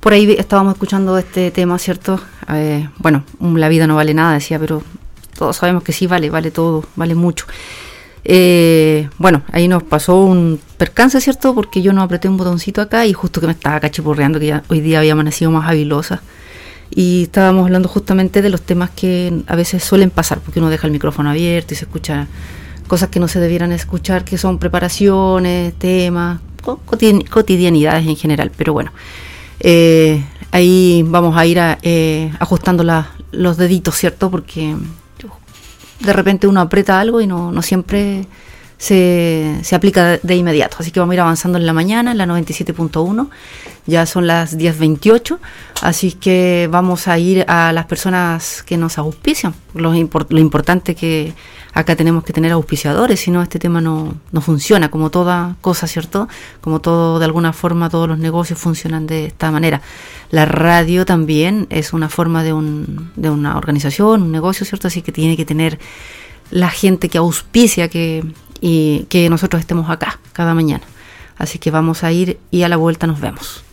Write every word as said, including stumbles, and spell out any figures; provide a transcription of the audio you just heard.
por ahí estábamos escuchando este tema, ¿cierto? Eh, bueno, la vida no vale nada, decía, pero todos sabemos que sí vale, vale todo, vale mucho. Eh, bueno, ahí nos pasó un percance, ¿cierto? Porque yo no apreté un botoncito acá y justo que me estaba cachipurreando, que ya hoy día había amanecido más habilosa. Y estábamos hablando justamente de los temas que a veces suelen pasar, porque uno deja el micrófono abierto y se escucha cosas que no se debieran escuchar, que son preparaciones, temas, cotidianidades en general. Pero bueno, eh, ahí vamos a ir a, eh, ajustando la, los deditos, ¿cierto? Porque de repente uno aprieta algo y no, no siempre se, se aplica de, de inmediato. Así que vamos a ir avanzando en la mañana, en la noventa y siete punto uno. Ya son las diez veintiocho, así que vamos a ir a las personas que nos auspician. Lo, import, lo importante que acá tenemos que tener auspiciadores, si no este tema no, no funciona, como toda cosa, ¿cierto? Como todo, de alguna forma, todos los negocios funcionan de esta manera. La radio también es una forma de, un, de una organización, un negocio, ¿cierto? Así que tiene que tener la gente que auspicia que, y que nosotros estemos acá cada mañana. Así que vamos a ir y a la vuelta nos vemos.